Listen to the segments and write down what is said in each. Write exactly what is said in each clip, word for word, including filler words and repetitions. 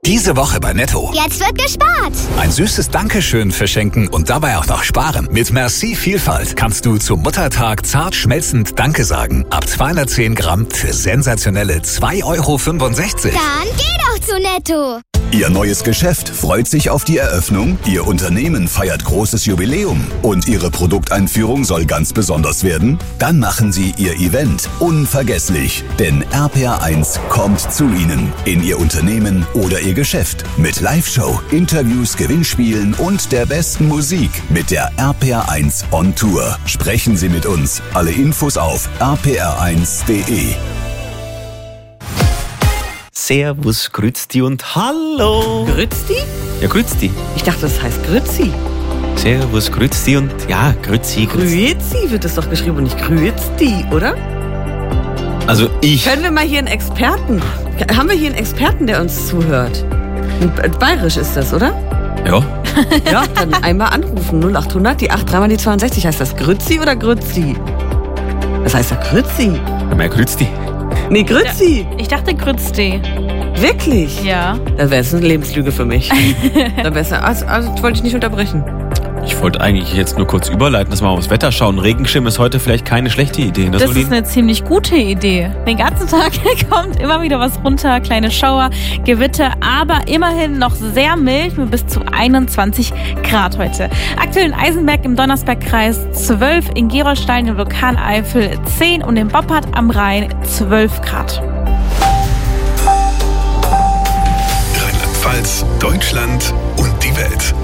Diese Woche bei Netto. Jetzt wird gespart. Ein süßes Dankeschön verschenken und dabei auch noch sparen. Mit Merci Vielfalt kannst du zum Muttertag zart schmelzend Danke sagen. Ab zweihundertzehn Gramm für sensationelle zwei Euro fünfundsechzig. Dann geh doch zu Netto. Ihr neues Geschäft freut sich auf die Eröffnung, Ihr Unternehmen feiert großes Jubiläum und Ihre Produkteinführung soll ganz besonders werden? Dann machen Sie Ihr Event unvergesslich, denn R P R eins kommt zu Ihnen in Ihr Unternehmen oder Ihr Geschäft mit Live-Show, Interviews, Gewinnspielen und der besten Musik mit der R P R eins on Tour. Sprechen Sie mit uns. Alle Infos auf r p r eins punkt d e. Servus, Grützti und Hallo. Grützti? Ja, Grützti. Ich dachte, das heißt Grützi. Servus, Grützti und ja, Grützi, Grützi. Grüezi wird es doch geschrieben und nicht Grützti, oder? Also ich... Können wir mal hier einen Experten... Haben wir hier einen Experten, der uns zuhört? Bayerisch ist das, oder? Ja. Ja, dann einmal anrufen. null achthundert, die acht, dreimal die zweiundsechzig. Heißt das Grützi oder Grützi? Das heißt ja Grützi. Ja, mehr Grützti. Nee, Grützi. Ja, ich dachte Grützti. Wirklich? Ja. Dann wäre es eine Lebenslüge für mich. Dann wär's, also, also wollte ich nicht unterbrechen. Ich wollte eigentlich jetzt nur kurz überleiten, dass wir mal aufs Wetter schauen. Regenschirm ist heute vielleicht keine schlechte Idee. Ne, Das Solin? ist eine ziemlich gute Idee. Den ganzen Tag kommt immer wieder was runter, kleine Schauer, Gewitter, aber immerhin noch sehr mild mit bis zu einundzwanzig Grad heute. Aktuell in Eisenberg im Donnersbergkreis zwölf, in Gerolstein im Vulkaneifel zehn und in Boppard am Rhein zwölf Grad. Rheinland-Pfalz, Deutschland und die Welt.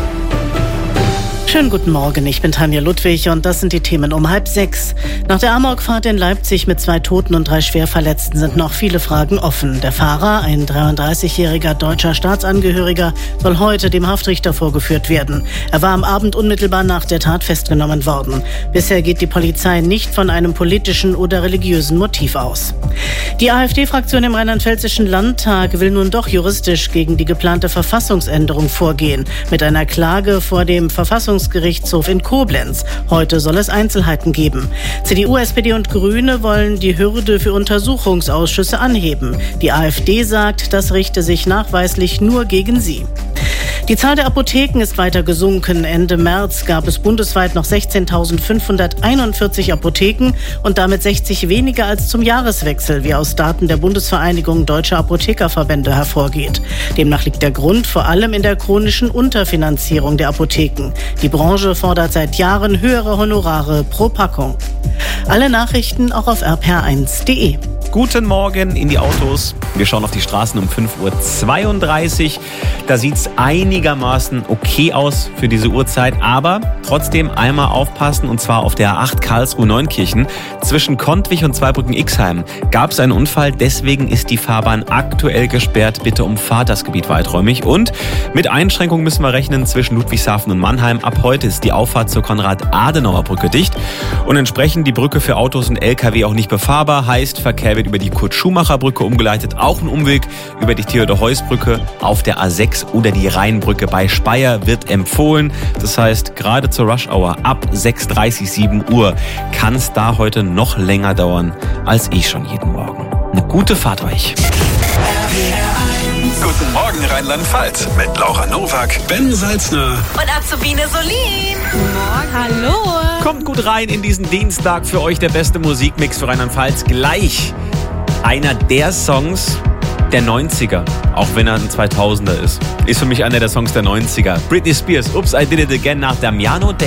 Schönen guten Morgen, ich bin Tanja Ludwig und das sind die Themen um halb sechs. Nach der Amokfahrt in Leipzig mit zwei Toten und drei Schwerverletzten sind noch viele Fragen offen. Der Fahrer, ein dreiunddreißigjähriger deutscher Staatsangehöriger, soll heute dem Haftrichter vorgeführt werden. Er war am Abend unmittelbar nach der Tat festgenommen worden. Bisher geht die Polizei nicht von einem politischen oder religiösen Motiv aus. Die AfD-Fraktion im Rheinland-Pfälzischen Landtag will nun doch juristisch gegen die geplante Verfassungsänderung vorgehen. Mit einer Klage vor dem Verfassungsgerichtshof in Koblenz. Heute soll es Einzelheiten geben. C D U, S P D und Grüne wollen die Hürde für Untersuchungsausschüsse anheben. Die AfD sagt, das richte sich nachweislich nur gegen sie. Die Zahl der Apotheken ist weiter gesunken. Ende März gab es bundesweit noch sechzehntausendfünfhunderteinundvierzig Apotheken und damit sechzig weniger als zum Jahreswechsel, wie aus Daten der Bundesvereinigung Deutscher Apothekerverbände hervorgeht. Demnach liegt der Grund vor allem in der chronischen Unterfinanzierung der Apotheken. Die Branche fordert seit Jahren höhere Honorare pro Packung. Alle Nachrichten auch auf r p r eins punkt d e. Guten Morgen in die Autos. Wir schauen auf die Straßen um fünf Uhr zweiunddreißig. Da sieht es einigermaßen okay aus für diese Uhrzeit, aber trotzdem einmal aufpassen, und zwar auf der A acht Karlsruhe-Neunkirchen. Zwischen Kontwich und Zweibrücken-Ixheim gab es einen Unfall, deswegen ist die Fahrbahn aktuell gesperrt. Bitte umfahrt das Gebiet weiträumig. Und mit Einschränkungen müssen wir rechnen zwischen Ludwigshafen und Mannheim. Ab heute ist die Auffahrt zur Konrad-Adenauer-Brücke dicht und entsprechend die Brücke für Autos und L K W auch nicht befahrbar. Heißt, Verkehr wird über die Kurt-Schumacher-Brücke umgeleitet, auch ein Umweg über die Theodor-Heuss-Brücke auf der A sechs oder die Rheinbrücke bei Speyer wird empfohlen. Das heißt, gerade zur Rush-Hour ab sechs Uhr dreißig, sieben Uhr kann es da heute noch länger dauern als ich schon jeden Morgen. Eine gute Fahrt euch. Guten Morgen Rheinland-Pfalz mit Laura Nowak, Ben Salzner Und Azubine Solin. Hallo. Kommt gut rein in diesen Dienstag. Für euch der beste Musikmix für Rheinland-Pfalz. Gleich einer der Songs der neunziger, auch wenn er ein zweitausender ist. Ist für mich einer der Songs der neunziger. Britney Spears, Oops, I Did It Again nach Damiano